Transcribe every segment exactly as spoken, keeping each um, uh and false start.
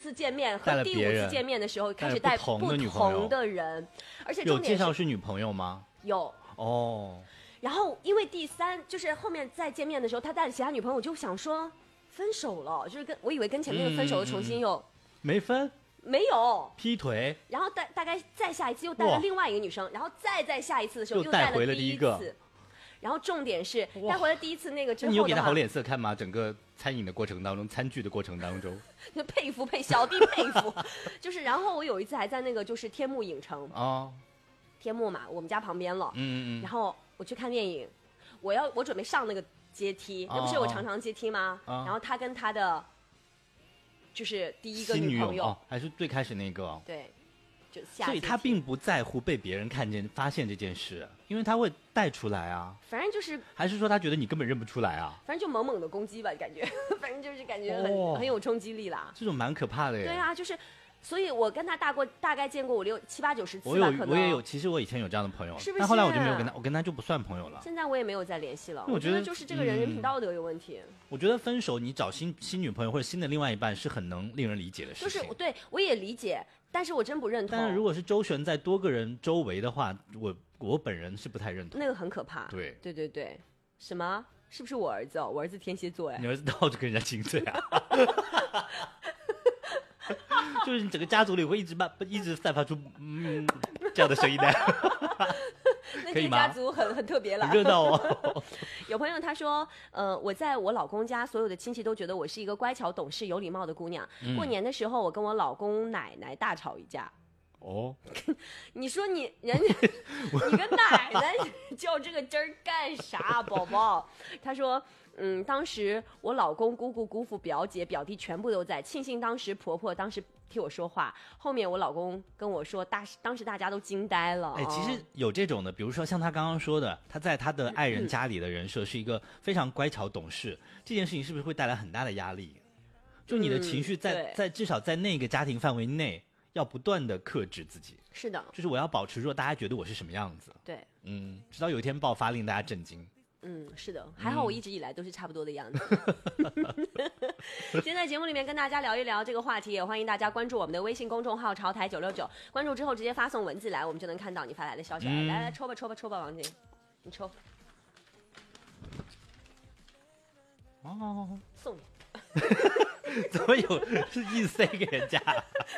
次见面和第五次见面的时候开始带不同的人，而且有介绍是女朋友吗？ 有哦。 然后因为第三就是后面再见面的时候，他带了其他女朋友，我就想说分手了，就是跟我以为跟前面那个分手的重新又、嗯、 没分。 没有劈腿， 然后大大概再下一次又带了另外一个女生，然后再再下一次的时候又带回了第一个， 然后重点是带回了第一次那个之后的话， 你有给他好脸色看吗？整个餐饮的过程当中，餐具的过程当中， 就佩服佩小弟佩服，就是然后我有一次还在那个就是天幕影城哦， 天幕嘛，我们家旁边了， 嗯嗯， 然后我去看电影，我要我准备上那个阶梯，那、哦、不是有长长阶梯吗？哦、然后他跟他的。就是第一个女朋友， 哦，还是最开始那个， 对，就下。 所以他并不在乎被别人看见、发现这件事，因为他会带出来啊。 反正就是， 还是说他觉得你根本认不出来啊？ 反正就猛猛的攻击吧，感觉，反正就是感觉很、哦、很有冲击力啦。 这种蛮可怕的耶。 对啊，就是。所以我跟他大过大概见过五六七八九十次吧， 我有可能我也有，其实我以前有这样的朋友， 是不是？ 但后来我就没有跟他，我跟他就不算朋友了。 现在我也没有再联系了。 我觉得就是这个人人品道德有问题。 嗯、我觉得分手你找新新女朋友或者新的另外一半是很能令人理解的事情。 就是对我也理解，但是我真不认同。 但是如果是周旋在多个人周围的话，我我本人是不太认同。 那个很可怕。 对对对对，什么？是不是我儿子哦？我儿子天蝎座哎。 你儿子到处跟人家亲嘴啊？就是你整个家族里会一直慢一直散发出嗯这样的声音的，可以吗？ 那家族很很特别了， 很热闹哦。 有朋友他说，呃，我在我老公家，所有的亲戚都觉得我是一个乖巧懂事、有礼貌的姑娘。嗯、过年的时候，我跟我老公奶奶大吵一架。 哦， 你说你人家你跟奶奶较这个真儿干啥，宝宝？他说。嗯，当时我老公、姑姑、姑父、表姐、表弟全部都在，庆幸当时婆婆当时替我说话。后面我老公跟我说，大当时大家都惊呆了。 哎，其实有这种的，比如说像他刚刚说的，他在他的爱人家里的人设是一个非常乖巧懂事，嗯、这件事情是不是会带来很大的压力？就你的情绪在、嗯、在至少在那个家庭范围内，要不断的克制自己。 是的， 就是我要保持说大家觉得我是什么样子。 对， 嗯，直到有一天爆发，令大家震惊。 嗯，是的，还好我一直以来都是差不多的样子。今天在节目里面跟大家聊一聊这个话题，也欢迎大家关注我们的微信公众号潮台九六九，关注之后直接发送文字来，我们就能看到你发来的消息来。嗯、来来抽吧抽吧抽吧，王姐，你抽。 哦， 送你。 怎么有是硬塞给人家？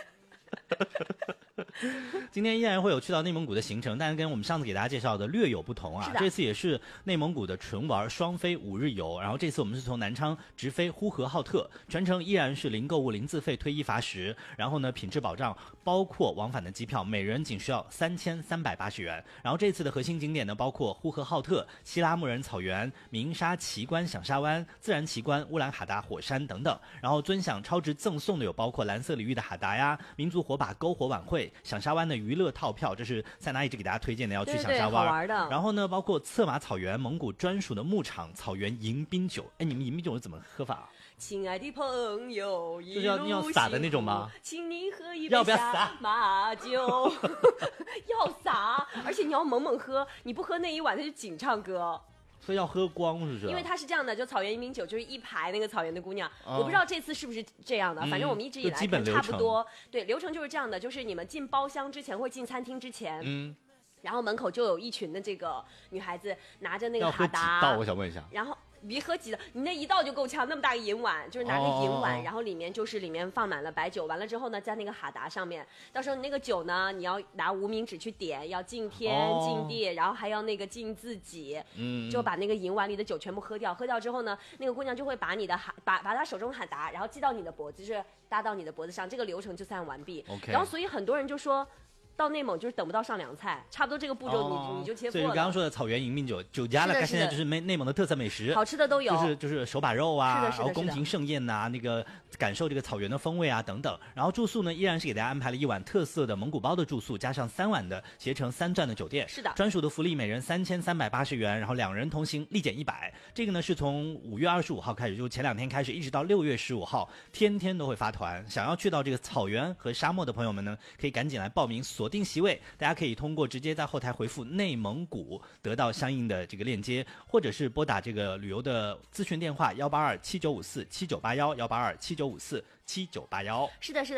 今天依然会有去到内蒙古的行程，但是跟我们上次给大家介绍的略有不同啊。这次也是内蒙古的纯玩双飞五日游，然后这次我们是从南昌直飞呼和浩特，全程依然是零购物、零自费、退一罚十，然后呢品质保障，包括往返的机票，每人仅需要三千三百八十元。然后这次的核心景点呢，包括呼和浩特、希拉木仁草原、鸣沙奇观响沙湾、自然奇观乌兰哈达火山等等。然后尊享超值赠送的有包括蓝色领域的哈达呀、民族火把篝火晚会、响沙湾的娱乐套票，这是塞纳一直给大家推荐的，要去响沙湾。 对对好玩的。 然后呢，包括策马草原、蒙古专属的牧场、草原迎宾酒。哎，你们迎宾酒是怎么喝法啊？ 亲爱的朋友， 就是要要洒的那种吗？ 请你喝一杯下马酒。要洒，而且你要猛猛喝，你不喝那一碗他就仅唱歌。 所以要喝光是不是？ 因为它是这样的，就草原迎宾酒就是一排那个草原的姑娘，哦、我不知道这次是不是这样的，嗯、反正我们一直以来看差不多。对，流程就是这样的，就是你们进包厢之前或进餐厅之前，嗯，然后门口就有一群的这个女孩子拿着那个哈达， 要喝几道？我想问一下。 然后。别喝几道，你那一道就够呛，那么大个银碗，就是拿个银碗， 哦、 然后里面就是里面放满了白酒，完了之后呢，在那个哈达上面，到时候你那个酒呢，你要拿无名指去点，要敬天、哦、敬地，然后还要那个敬自己，嗯，就把那个银碗里的酒全部喝掉，喝掉之后呢，那个姑娘就会把你的哈把把她手中哈达，然后系到你的脖子，就是搭到你的脖子上，这个流程就算完毕。 Okay. 然后所以很多人就说。到内蒙就是等不到上凉菜，差不多这个步骤你、哦、你就切过了。 所以刚刚说的草原迎宾酒酒家呢，它现在就是内内蒙的特色美食， 好吃的都有， 就是就是手把肉啊， 是的是的然后宫廷盛宴呐、啊，那个感受这个草原的风味啊等等。然后住宿呢，依然是给大家安排了一晚特色的蒙古包的住宿，加上三晚的携程三钻的酒店， 是的， 专属的福利，每人三千三百八十元，然后两人同行立减一百。这个呢是从五月二十五号开始，就前两天开始，一直到六月十五号，天天都会发团。想要去到这个草原和沙漠的朋友们呢，可以赶紧来报名，锁定席位。大家可以通过直接在后台回复内蒙古得到相应的这个链接，或者是拨打这个旅游的咨询电话幺八二七九五四七九八幺幺八二七九五四七九八幺。 是的，是的。